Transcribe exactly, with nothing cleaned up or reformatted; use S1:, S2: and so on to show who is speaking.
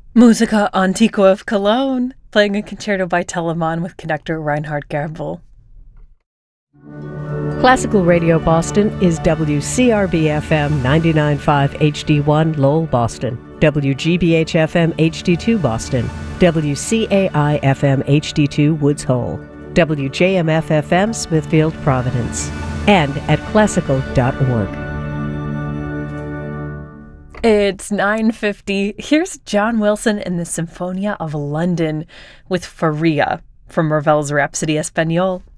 S1: Musica Antiqua of Cologne, playing a concerto by Telemann with conductor Reinhard Goebel.
S2: Classical Radio Boston is W C R B F M ninety-nine point five H D one Lowell, Boston, W G B H F M H D two Boston, W C A I F M H D two Woods Hole, W J M F F M Smithfield, Providence, and at classical dot org.
S1: It's nine fifty. Here's John Wilson in the Symphonia of London with Faria from Ravel's Rhapsody Espagnole.